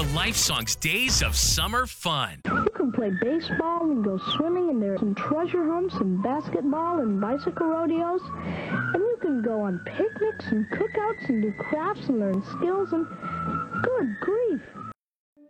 the Lifesongs Days of Summer Fun. You can play baseball and go swimming, and there's some treasure hunts and basketball and bicycle rodeos. And you can go on picnics and cookouts and do crafts and learn skills and good grief.